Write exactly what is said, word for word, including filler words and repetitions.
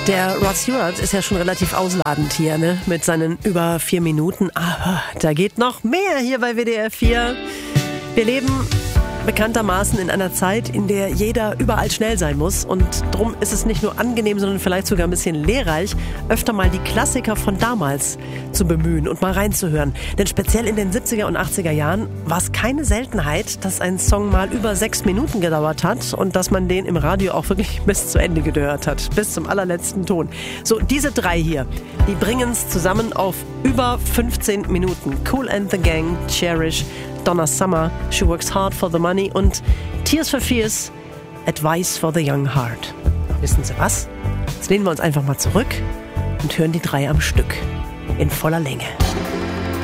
Der Rod Stewart ist ja schon relativ ausladend hier, ne? Mit seinen über vier Minuten. Aber da geht noch mehr hier bei W D R vier. Wir leben bekanntermaßen in einer Zeit, in der jeder überall schnell sein muss. Und drum ist es nicht nur angenehm, sondern vielleicht sogar ein bisschen lehrreich, öfter mal die Klassiker von damals zu bemühen und mal reinzuhören. Denn speziell in den siebziger und achtziger Jahren war es keine Seltenheit, dass ein Song mal über sechs Minuten gedauert hat und dass man den im Radio auch wirklich bis zu Ende gehört hat. Bis zum allerletzten Ton. So, diese drei hier, die bringen es zusammen auf über fünfzehn Minuten. Kool and the Gang, Cherish, Donna Summer, She Works Hard for the Money und Tears for Fears, Advice for the Young Heart. Wissen Sie was? Jetzt lehnen wir uns einfach mal zurück und hören die drei am Stück in voller Länge.